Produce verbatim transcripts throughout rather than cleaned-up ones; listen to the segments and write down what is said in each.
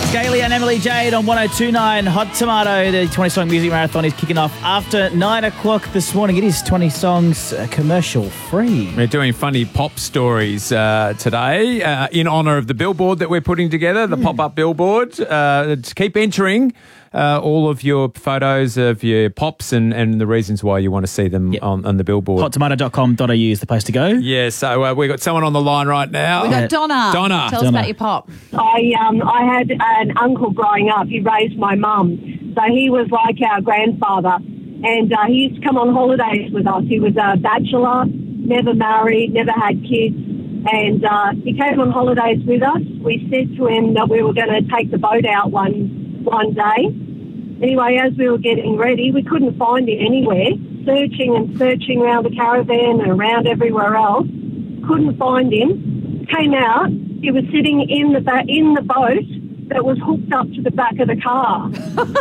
Gailey and Emily Jade on one oh two point nine Hot Tomato. The twenty-song music marathon is kicking off after nine o'clock this morning. It is twenty songs uh, commercial free. We're doing funny pop stories uh, today uh, in honour of the billboard that we're putting together, the mm. pop-up billboard. Uh, keep entering uh, all of your photos of your pops and, and the reasons why you want to see them yep. on, on the billboard. hot tomato dot com dot a u is the place to go. Yeah, so uh, we've got someone on the line right now. We've got Donna. Donna. Tell Donna. us about your pop. I um I had an uncle growing up. He raised my mum, so he was like our grandfather, and uh, he used to come on holidays with us. He was a bachelor, never married, never had kids, and uh, he came on holidays with us. We said to him that we were going to take the boat out one one day. Anyway, as we were getting ready, we couldn't find him anywhere. Searching and searching around the caravan and around everywhere else, couldn't find him. Came out. He was sitting in the ba- in the boat that was hooked up to the back of the car.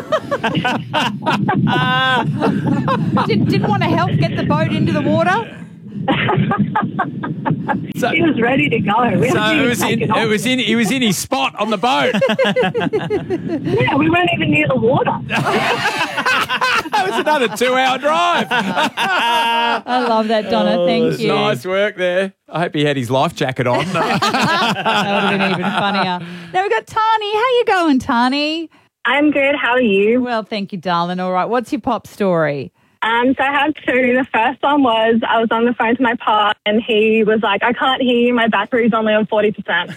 Did, didn't want to help get the boat into the water? So, he was ready to go. We so it was in, it was in. He was in his spot on the boat. Yeah, we weren't even near the water. That was another two-hour drive. I love that, Donna. Oh, Thank you. Nice work there. I hope he had his life jacket on. That would have been even funnier. Now we've got Tani. How you going, Tani? I'm good. How are you? Well, thank you, darling. All right. What's your pop story? Um, so I have two. The first one was I was on the phone to my partner and he was like, I can't hear you. My battery's only on forty percent.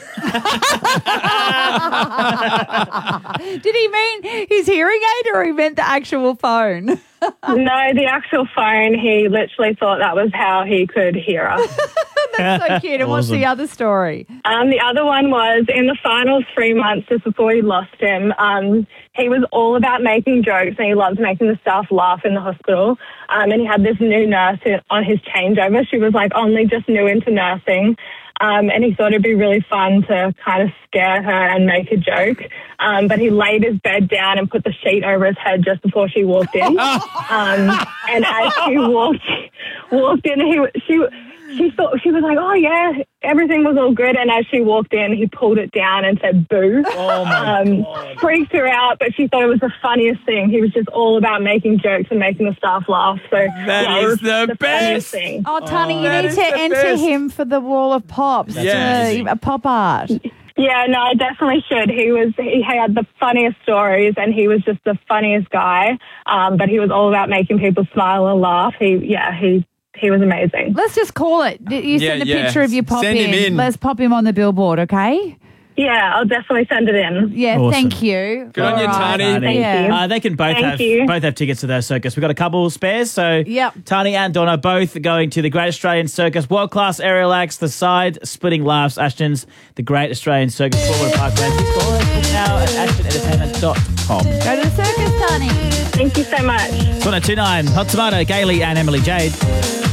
Did he mean his hearing aid or he meant the actual phone? No, the actual phone. He literally thought that was how he could hear us. That's so cute. And Awesome. What's the other story? Um, the other one was in the final three months just before we lost him, um, he was all about making jokes and he loved making the staff laugh in the hospital. Um, and he had this new nurse on his changeover. She was like only just new into nursing. Um, and he thought it'd be really fun to kind of scare her and make a joke. Um, but he laid his bed down and put the sheet over his head just before she walked in. Um, and as she walked walked in, he she she thought she was like, "Oh yeah, everything was all good." And as she walked in, he pulled it down and said, "Boo!" Oh my um, God. Freaked her out, but she thought it was the funniest thing. He was just all about making jokes and making the staff laugh. So That yeah, it is was the the best. funniest thing. Oh, Tani, you that need is to the enter best. him for the Wall of Pops. That's uh, amazing. a pop art. Yeah, no, I definitely should. He was he had the funniest stories, and he was just the funniest guy. Um, but he was all about making people smile and laugh. He, yeah, he he was amazing. Let's just call it. You Yeah, send a yeah. picture of your pop Send him in. Let's pop him on the billboard, okay? Yeah, I'll definitely send it in. Yeah, Awesome. thank you. Good on you, All right. Tani. Tani. Yeah. you. Uh, they can both Thank have you. both have tickets to their circus. We've got a couple spares, so Yep. Tani and Donna both going to the Great Australian Circus, world class aerial acts, the side splitting laughs, Ashton's the Great Australian Circus, Forward Parkland. Please call us book now at ashton entertainment dot com. Go to the circus, Tani. Thank you so much. one oh two point nine Hot Tomato, Gailey and Emily Jade.